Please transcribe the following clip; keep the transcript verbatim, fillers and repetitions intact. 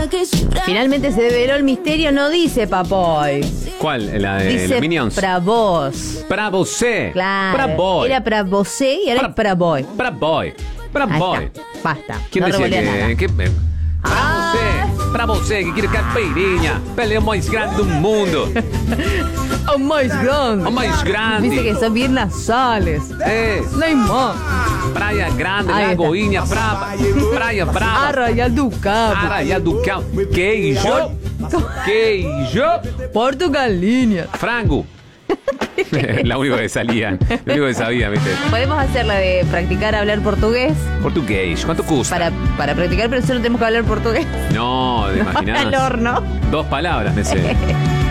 Finalmente se develó el misterio, no dice Papoy. ¿Cuál? La de Dice los Minions. Pra vos. Para você. Claro. Para boy. Era para vosé y ahora es para boy. Para boy. Para Ahí boy. está. Basta. ¿Quién no decía revolea nada. que, que eh, Para Ah. você, para você que quiere caipirinha, pelea mais grande do mundo. Oh, más grande. O mais grande. Dice que son bien nasales. É, Neymar. Praia Grande, Ahí está. Lagoinha, Brava, Praia Brava, Arraial do Cabo. Arraial do Cabo, queijo, queijo, Portugalinha. frango. La única que salía, lo único que sabía, ¿viste? Podemos hacer la de practicar hablar portugués Portugués, ¿cuánto cuesta? para, para practicar, pero solo tenemos que hablar portugués. No, de imaginar. Al horno. Dos palabras, me sé.